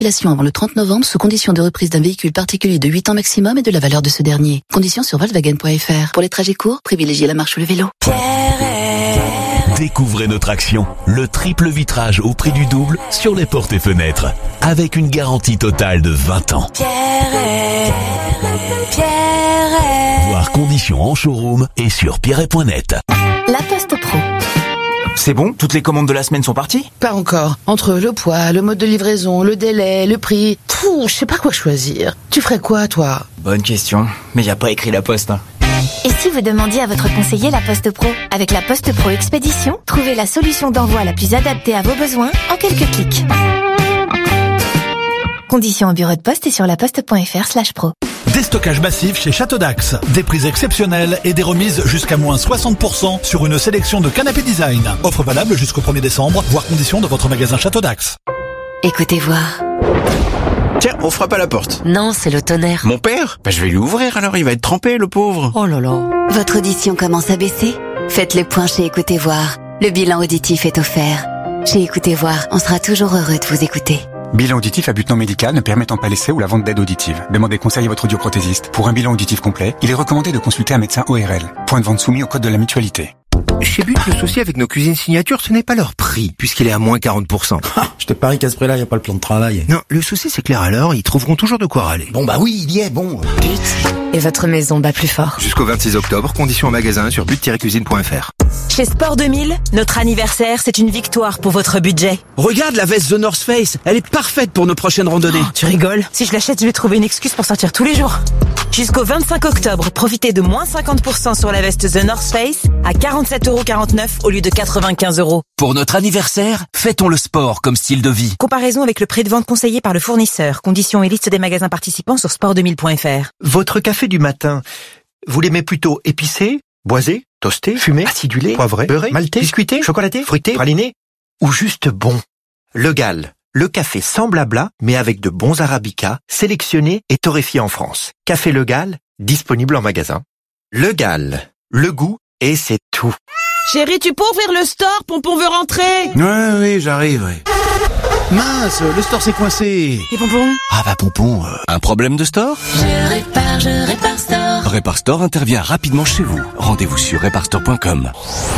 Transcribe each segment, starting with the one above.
Avant le 30 novembre, sous condition de reprise d'un véhicule particulier de 8 ans maximum et de la valeur de ce dernier. Conditions sur Volkswagen.fr. Pour les trajets courts, privilégiez la marche ou le vélo. Découvrez notre action, le triple vitrage au prix du double sur les portes et fenêtres, avec une garantie totale de 20 ans. Voir conditions en showroom et sur pierret.net. La Poste Pro. C'est bon? Toutes les commandes de la semaine sont parties? Pas encore. Entre le poids, le mode de livraison, le délai, le prix... je sais pas quoi choisir. Tu ferais quoi, toi? Bonne question. Mais y a pas écrit la Poste, hein. Et si vous demandiez à votre conseiller la Poste Pro? Avec la Poste Pro Expédition, trouvez la solution d'envoi la plus adaptée à vos besoins en quelques clics. Conditions en bureau de poste et sur laposte.fr/pro. Déstockage massif chez Château d'Axe. Des prix exceptionnels et des remises jusqu'à moins 60% sur une sélection de canapés design. Offre valable jusqu'au 1er décembre, voire conditions de votre magasin Château d'Axe. Écoutez voir. Tiens, on frappe à la porte. Non, c'est le tonnerre. Mon père? Je vais lui ouvrir alors, il va être trempé, le pauvre. Oh là là. Votre audition commence à baisser? Faites le point chez Écoutez Voir. Le bilan auditif est offert. Chez Écoutez Voir, on sera toujours heureux de vous écouter. Bilan auditif à but non médical ne permettant pas l'essai ou la vente d'aide auditive. Demandez conseil à votre audioprothésiste. Pour un bilan auditif complet, il est recommandé de consulter un médecin ORL. Point de vente soumis au code de la mutualité. Chez But, le souci avec nos cuisines signature, ce n'est pas leur prix, puisqu'il est à moins 40%. Je te parie qu'à ce prix-là, il n'y a pas le plan de travail. Non, le souci c'est que les râleurs, ils trouveront toujours de quoi râler. Bon bah oui, il y est, bon. Et votre maison bat plus fort. Jusqu'au 26 octobre, conditions en magasin sur but-cuisine.fr. Chez Sport 2000, notre anniversaire, c'est une victoire pour votre budget. Regarde la veste The North Face, elle est parfaite pour nos prochaines randonnées. Oh, tu rigoles? Si je l'achète, je vais trouver une excuse pour sortir tous les jours. Jusqu'au 25 octobre, profitez de moins 50% sur la veste The North Face à 47,49€ au lieu de 95€. Pour notre anniversaire, fêtons le sport comme style de vie. Comparaison avec le prix de vente conseillé par le fournisseur. Conditions et liste des magasins participants sur sport2000.fr. Votre café du matin, vous l'aimez plutôt épicé, boisé, toasté, fumé, acidulé, poivré, beurré, maltais, biscuité, chocolaté, fruité, praliné ou juste bon? Le Gall, le café sans blabla, mais avec de bons arabicas, sélectionnés et torréfiés en France. Café Le Gall, disponible en magasin. Le Gall, le goût et c'est tout. Chérie, tu peux ouvrir le store? Pompon veut rentrer. Oui, j'arrive, oui. Mince, le store s'est coincé. Et Pompon? Ah bah Pompon... Un problème de store? Je répare Store. Répar Store intervient rapidement chez vous. Rendez-vous sur reparstore.com.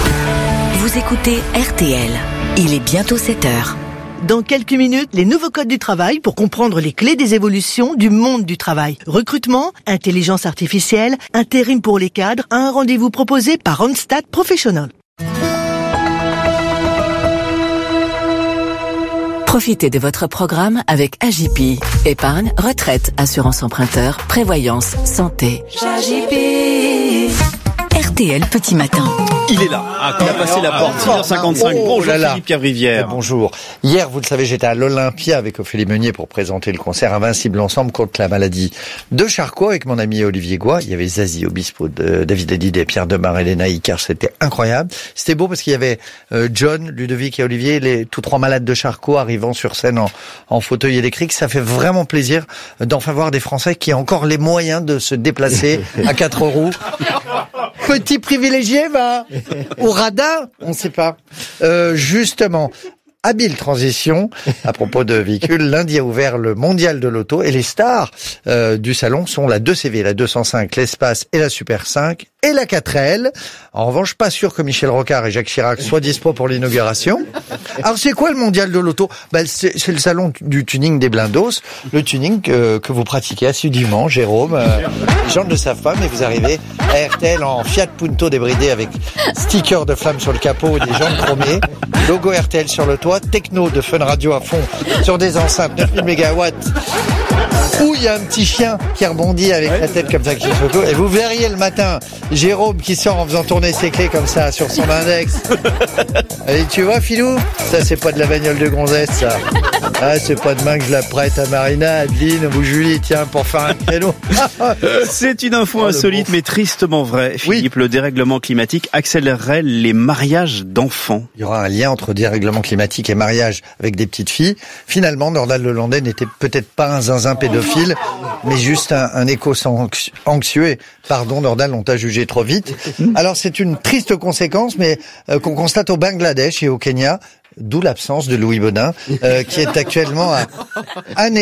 Vous écoutez RTL. Il est bientôt 7h. Dans quelques minutes, les nouveaux codes du travail pour comprendre les clés des évolutions du monde du travail. Recrutement, intelligence artificielle, intérim pour les cadres, un rendez-vous proposé par Randstad Professional. Profitez de votre programme avec AJP. Épargne, retraite, assurance emprunteur, prévoyance, santé. AJP. RTL Petit Matin. Il est là. Il a passé la porte. 6h55. Bonjour Philippe Cavrivière. Bonjour. Hier, vous le savez, j'étais à l'Olympia avec Ophélie Meunier pour présenter le concert Invincible ensemble contre la maladie de Charcot avec mon ami Olivier Goy. Il y avait Zazie Obispo, David Hallyday, Pierre Demar, Elena Icard. C'était incroyable. C'était beau parce qu'il y avait John, Ludovic et Olivier, tous trois malades de Charcot arrivant sur scène en fauteuil électrique. Ça fait vraiment plaisir d'enfin voir des Français qui ont encore les moyens de se déplacer à 4 roues. Petit privilégié, va au radar, on ne sait pas. Justement, habile transition. À propos de véhicules, lundi a ouvert le mondial de l'auto et les stars du salon sont la 2CV, la 205, l'Espace et la Super 5 et la 4L. En revanche, pas sûr que Michel Rocard et Jacques Chirac soient dispo pour l'inauguration. Alors, c'est quoi le mondial de l'auto? C'est le salon du tuning des blindos, le tuning que vous pratiquez assidûment, Jérôme. Les gens ne le savent pas, mais vous arrivez à RTL en Fiat Punto débridé avec sticker de flamme sur le capot et des jantes chromées, logo RTL sur le toit, techno de Fun Radio à fond sur des enceintes 9000 mégawatts, où il y a un petit chien qui rebondit avec la tête comme ça qui fait, et vous verriez le matin Jérôme qui sort en faisant tourner ses clés comme ça sur son index. Et tu vois, Philou, ça c'est pas de la bagnole de gonzesse, ça. Ah, c'est pas demain que je la prête à Marina, Adeline ou Julie, tiens, pour faire un créneau. C'est une info insolite mais tristement vraie. Philippe, le dérèglement climatique accélérerait les mariages d'enfants. Il y aura un lien entre dérèglement climatique et mariage avec des petites filles. Finalement, Nordal Lelandais n'était peut-être pas un zinzin pédophile, mais juste un écho anxieux. Et, pardon, Nordal, on t'a jugé trop vite. Alors, c'est une triste conséquence, mais qu'on constate au Bangladesh et au Kenya. D'où l'absence de Louis Baudin, qui est actuellement à